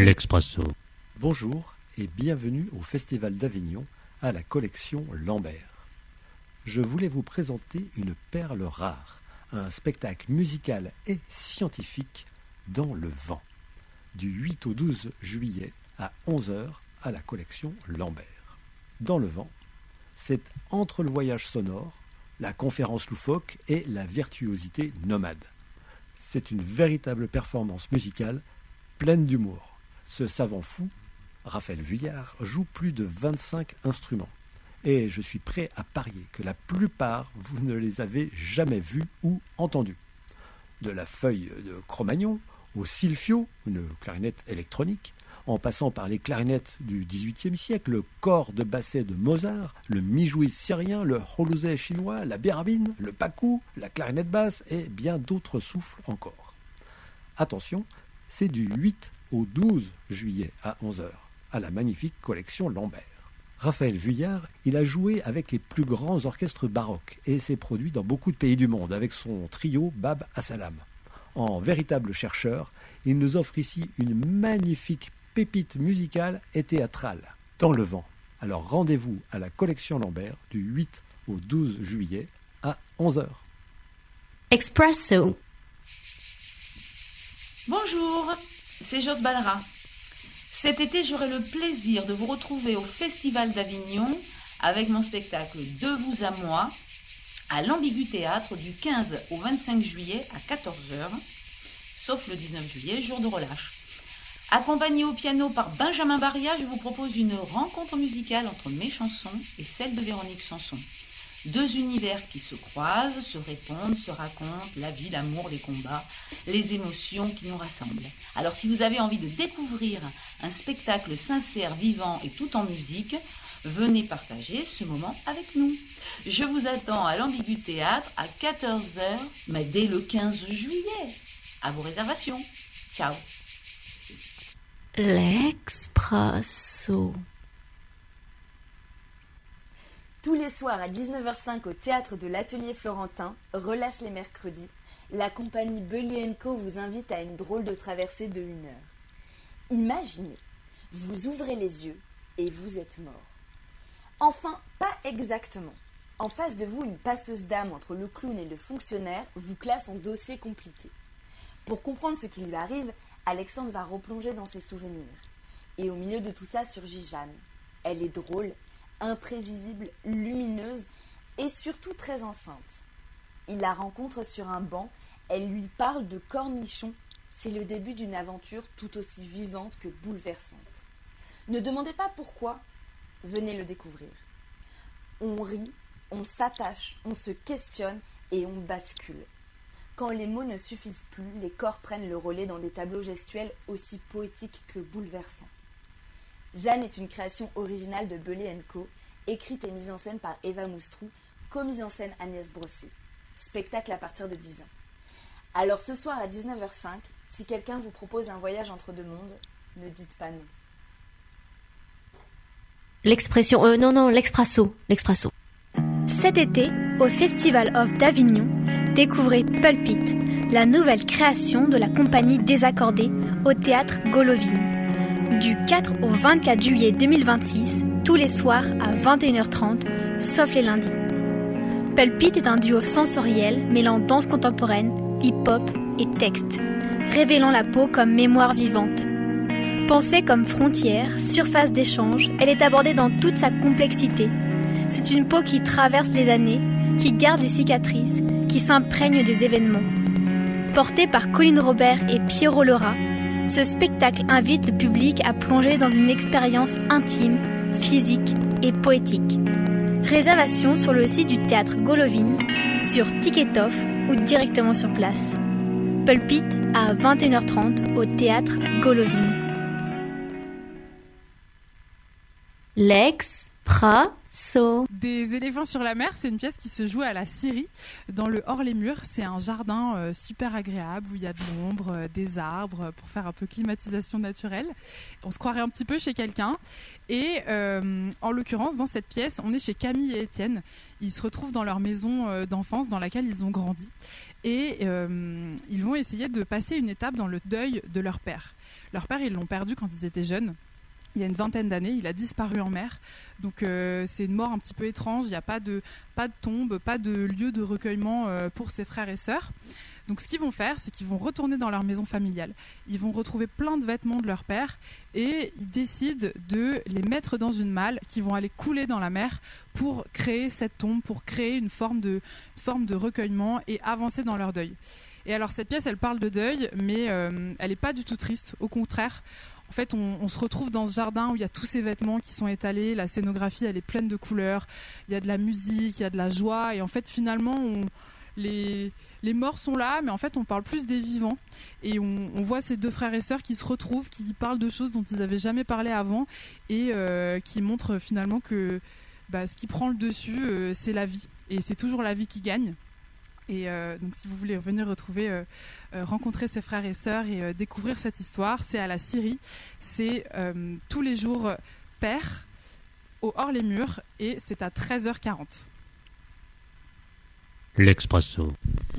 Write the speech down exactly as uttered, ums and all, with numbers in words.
L'Expresso. Bonjour et bienvenue au Festival d'Avignon à la collection Lambert. Je voulais vous présenter une perle rare, un spectacle musical et scientifique dans le vent, du huit au douze juillet à onze heures à la collection Lambert. Dans le vent, c'est entre le voyage sonore, la conférence loufoque et la virtuosité nomade. C'est une véritable performance musicale pleine d'humour. Ce savant fou, Raphaël Vuillard, joue plus de vingt-cinq instruments. Et je suis prêt à parier que la plupart, vous ne les avez jamais vus ou entendus. De la feuille de Cro-Magnon au silphio, une clarinette électronique, en passant par les clarinettes du dix-huitième siècle, le cor de basset de Mozart, le mijouï syrien, le holouzet chinois, la bérabine, le pakou, la clarinette basse et bien d'autres souffles encore. Attention, c'est du huit au douze juillet à onze heures, à la magnifique collection Lambert. Raphaël Vuillard, il a joué avec les plus grands orchestres baroques et s'est produit dans beaucoup de pays du monde avec son trio Bab Assalam. En véritable chercheur, il nous offre ici une magnifique pépite musicale et théâtrale, dans le vent. Alors rendez-vous à la collection Lambert du huit au douze juillet à onze heures. Expresso. Bonjour, c'est Jos Balra. Cet été, j'aurai le plaisir de vous retrouver au Festival d'Avignon avec mon spectacle De vous à moi à l'Ambigu Théâtre du quinze au vingt-cinq juillet à quatorze heures, sauf le dix-neuf juillet, jour de relâche. Accompagné au piano par Benjamin Baria, je vous propose une rencontre musicale entre mes chansons et celles de Véronique Sanson. Deux univers qui se croisent, se répondent, se racontent la vie, l'amour, les combats, les émotions qui nous rassemblent. Alors si vous avez envie de découvrir un spectacle sincère, vivant et tout en musique, venez partager ce moment avec nous. Je vous attends à l'Ambigu Théâtre à quatorze heures, mais dès le quinze juillet. À vos réservations. Ciao. L'Expresso. Tous les soirs à dix-neuf heures cinq au théâtre de l'Atelier Florentin, relâche les mercredis, la compagnie Belly and Co vous invite à une drôle de traversée de une heure. Imaginez, vous ouvrez les yeux et vous êtes mort. Enfin, pas exactement. En face de vous, une passeuse d'âme entre le clown et le fonctionnaire vous classe en dossier compliqué. Pour comprendre ce qui lui arrive, Alexandre va replonger dans ses souvenirs. Et au milieu de tout ça surgit Jeanne. Elle est drôle, imprévisible, lumineuse et surtout très enceinte. Il la rencontre sur un banc, elle lui parle de cornichons. C'est le début d'une aventure tout aussi vivante que bouleversante. Ne demandez pas pourquoi, venez le découvrir. On rit, on s'attache, on se questionne et on bascule. Quand les mots ne suffisent plus, les corps prennent le relais dans des tableaux gestuels aussi poétiques que bouleversants. Jeanne est une création originale de Belly and Co, écrite et mise en scène par Eva Moustrou, co-mise en scène Agnès Brossé. Spectacle à partir de dix ans. Alors ce soir à dix-neuf heures cinq, si quelqu'un vous propose un voyage entre deux mondes, ne dites pas non. L'expression, euh, non, non, l'expresso, l'expresso. Cet été, au Festival of d'Avignon, découvrez Pulpit, la nouvelle création de la compagnie Désaccordée au théâtre Golovine. Du quatre au vingt-quatre juillet deux mille vingt-six, tous les soirs à vingt et une heures trente, sauf les lundis. Pulpit est un duo sensoriel mêlant danse contemporaine, hip-hop et texte, révélant la peau comme mémoire vivante. Pensée comme frontière, surface d'échange, elle est abordée dans toute sa complexité. C'est une peau qui traverse les années, qui garde les cicatrices, qui s'imprègne des événements. Porté par Colline Robert et Pierrot Lora, ce spectacle invite le public à plonger dans une expérience intime, physique et poétique. Réservation sur le site du théâtre Golovine, sur Ticketoff ou directement sur place. Pulpit à vingt et une heures trente au théâtre Golovine. L'expresso. So. Des éléphants sur la mer, c'est une pièce qui se joue à la Syrie, dans le Hors-les-Murs. C'est un jardin euh, super agréable où il y a de l'ombre, euh, des arbres, euh, pour faire un peu climatisation naturelle. On se croirait un petit peu chez quelqu'un. Et euh, en l'occurrence, dans cette pièce, on est chez Camille et Étienne. Ils se retrouvent dans leur maison euh, d'enfance dans laquelle ils ont grandi. Et euh, ils vont essayer de passer une étape dans le deuil de leur père. Leur père, ils l'ont perdu quand ils étaient jeunes. Il y a une vingtaine d'années, il a disparu en mer. Donc euh, c'est une mort un petit peu étrange. Il n'y a pas de, pas de tombe, pas de lieu de recueillement euh, pour ses frères et sœurs. Donc ce qu'ils vont faire, c'est qu'ils vont retourner dans leur maison familiale. Ils vont retrouver plein de vêtements de leur père et ils décident de les mettre dans une malle qui vont aller couler dans la mer pour créer cette tombe, pour créer une forme de, une forme de recueillement et avancer dans leur deuil. Et alors cette pièce, elle parle de deuil, mais euh, elle n'est pas du tout triste. Au contraire, en fait, on, on se retrouve dans ce jardin où il y a tous ces vêtements qui sont étalés. La scénographie, elle est pleine de couleurs. Il y a de la musique, il y a de la joie. Et en fait, finalement, on, les, les morts sont là, mais en fait, on parle plus des vivants. Et on, on voit ces deux frères et sœurs qui se retrouvent, qui parlent de choses dont ils n'avaient jamais parlé avant et euh, qui montrent finalement que bah, ce qui prend le dessus, euh, c'est la vie. Et c'est toujours la vie qui gagne. Et euh, donc si vous voulez venir retrouver, euh, euh, rencontrer ses frères et sœurs et euh, découvrir cette histoire, c'est à la Syrie, c'est euh, tous les jours père au Hors-les-Murs et c'est à treize heures quarante. L'Expresso.